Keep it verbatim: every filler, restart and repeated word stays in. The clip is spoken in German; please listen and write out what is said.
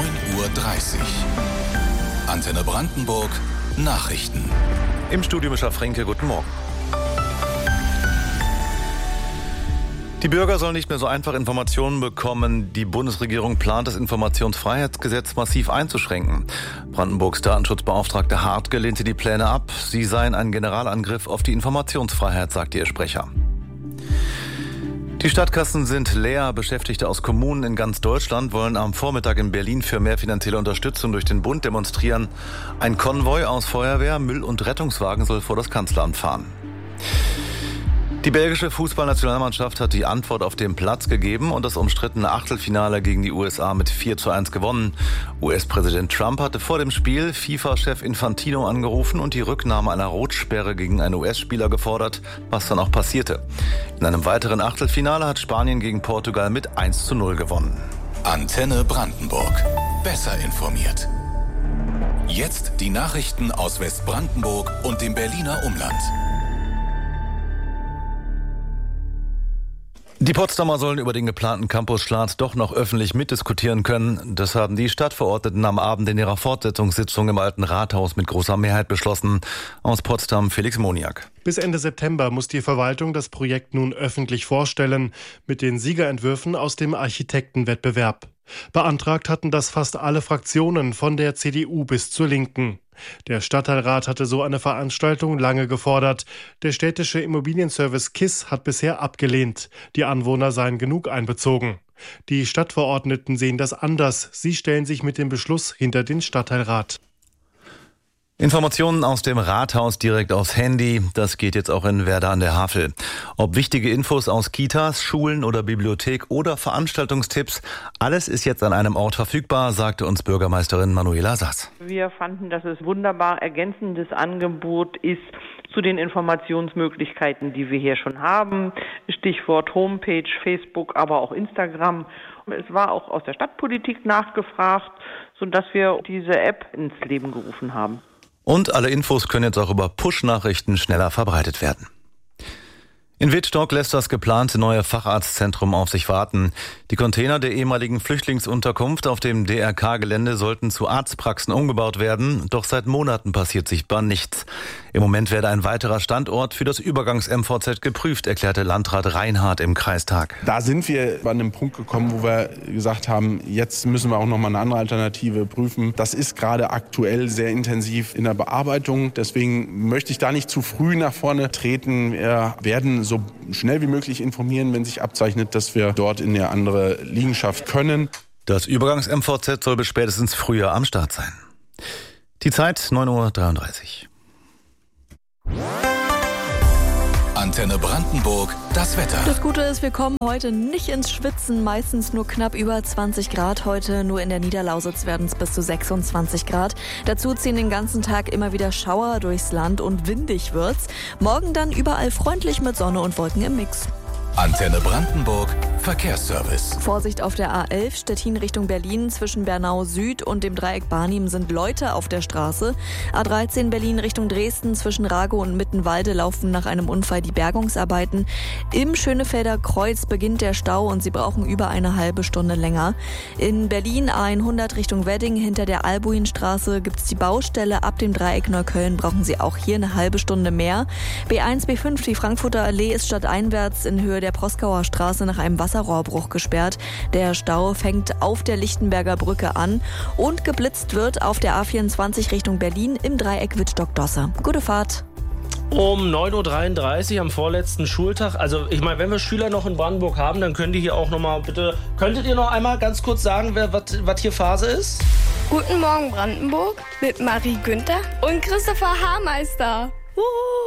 neun Uhr dreißig. Antenne Brandenburg Nachrichten. Im Studio Mischa Fränke, guten Morgen. Die Bürger sollen nicht mehr so einfach Informationen bekommen. Die Bundesregierung plant, das Informationsfreiheitsgesetz massiv einzuschränken. Brandenburgs Datenschutzbeauftragte Hartge lehnte die Pläne ab. Sie seien ein Generalangriff auf die Informationsfreiheit, sagte ihr Sprecher. Die Stadtkassen sind leer. Beschäftigte aus Kommunen in ganz Deutschland wollen am Vormittag in Berlin für mehr finanzielle Unterstützung durch den Bund demonstrieren. Ein Konvoi aus Feuerwehr, Müll- und Rettungswagen soll vor das Kanzleramt fahren. Die belgische Fußballnationalmannschaft hat die Antwort auf den Platz gegeben und das umstrittene Achtelfinale gegen die U S A mit vier zu eins gewonnen. U S-Präsident Trump hatte vor dem Spiel FIFA-Chef Infantino angerufen und die Rücknahme einer Rotsperre gegen einen U S-Spieler gefordert, was dann auch passierte. In einem weiteren Achtelfinale hat Spanien gegen Portugal mit eins zu null gewonnen. Antenne Brandenburg. Besser informiert. Jetzt die Nachrichten aus Westbrandenburg und dem Berliner Umland. Die Potsdamer sollen über den geplanten Campus Schlatt doch noch öffentlich mitdiskutieren können. Das haben die Stadtverordneten am Abend in ihrer Fortsetzungssitzung im Alten Rathaus mit großer Mehrheit beschlossen. Aus Potsdam Felix Moniak. Bis Ende September muss die Verwaltung das Projekt nun öffentlich vorstellen, mit den Siegerentwürfen aus dem Architektenwettbewerb. Beantragt hatten das fast alle Fraktionen, von der C D U bis zur Linken. Der Stadtteilrat hatte so eine Veranstaltung lange gefordert. Der städtische Immobilienservice KISS hat bisher abgelehnt. Die Anwohner seien genug einbezogen. Die Stadtverordneten sehen das anders. Sie stellen sich mit dem Beschluss hinter den Stadtteilrat. Informationen aus dem Rathaus direkt aufs Handy. Das geht jetzt auch in Werder an der Havel. Ob wichtige Infos aus Kitas, Schulen oder Bibliothek oder Veranstaltungstipps, alles ist jetzt an einem Ort verfügbar, sagte uns Bürgermeisterin Manuela Sass. Wir fanden, dass es wunderbar ergänzendes Angebot ist zu den Informationsmöglichkeiten, die wir hier schon haben. Stichwort Homepage, Facebook, aber auch Instagram. Es war auch aus der Stadtpolitik nachgefragt, sodass wir diese App ins Leben gerufen haben. Und alle Infos können jetzt auch über Push-Nachrichten schneller verbreitet werden. In Wittstock lässt das geplante neue Facharztzentrum auf sich warten. Die Container der ehemaligen Flüchtlingsunterkunft auf dem D R K-Gelände sollten zu Arztpraxen umgebaut werden. Doch seit Monaten passiert sichtbar nichts. Im Moment werde ein weiterer Standort für das Übergangs-M V Z geprüft, erklärte Landrat Reinhardt im Kreistag. Da sind wir an einem Punkt gekommen, wo wir gesagt haben, jetzt müssen wir auch noch mal eine andere Alternative prüfen. Das ist gerade aktuell sehr intensiv in der Bearbeitung. Deswegen möchte ich da nicht zu früh nach vorne treten. Wir werden so schnell wie möglich informieren, wenn sich abzeichnet, dass wir dort in eine andere Liegenschaft können. Das Übergangs-M V Z soll bis spätestens Frühjahr am Start sein. Die Zeit neun Uhr dreiunddreißig. Antenne Brandenburg, das Wetter. Das Gute ist, wir kommen heute nicht ins Schwitzen, meistens nur knapp über zwanzig Grad. Heute nur in der Niederlausitz werden es bis zu sechsundzwanzig Grad. Dazu ziehen den ganzen Tag immer wieder Schauer durchs Land und windig wird's. Morgen dann überall freundlich mit Sonne und Wolken im Mix. Antenne Brandenburg, Verkehrsservice. Vorsicht auf der A elf, Stettin Richtung Berlin. Zwischen Bernau Süd und dem Dreieck Barnim sind Leute auf der Straße. A dreizehn Berlin Richtung Dresden. Zwischen Rago und Mittenwalde laufen nach einem Unfall die Bergungsarbeiten. Im Schönefelder Kreuz beginnt der Stau und Sie brauchen über eine halbe Stunde länger. In Berlin A hundert Richtung Wedding. Hinter der Albuinstraße gibt es die Baustelle. Ab dem Dreieck Neukölln brauchen Sie auch hier eine halbe Stunde mehr. B eins, B fünf, die Frankfurter Allee ist stadteinwärts in Höhe der Proskauer Straße nach einem Wasserrohrbruch gesperrt. Der Stau fängt auf der Lichtenberger Brücke an und geblitzt wird auf der A vierundzwanzig Richtung Berlin im Dreieck Wittstock-Dosse. Gute Fahrt. Um neun Uhr dreiunddreißig am vorletzten Schultag. Also ich meine, wenn wir Schüler noch in Brandenburg haben, dann könnt ihr hier auch nochmal bitte... Könntet ihr noch einmal ganz kurz sagen, wer was hier Phase ist? Guten Morgen Brandenburg mit Marie Günther und Christopher Haarmeister. Uhu.